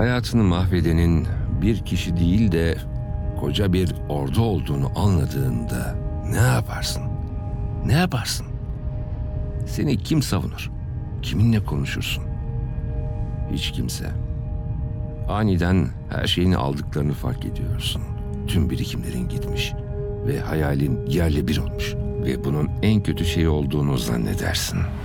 Hayatını mahvedenin bir kişi değil de koca bir ordu olduğunu anladığında ne yaparsın? Ne yaparsın? Seni kim savunur? Kiminle konuşursun? Hiç kimse. Aniden her şeyini aldıklarını fark ediyorsun. Tüm birikimlerin gitmiş ve hayalin yerle bir olmuş. Ve bunun en kötü şey olduğunu zannedersin.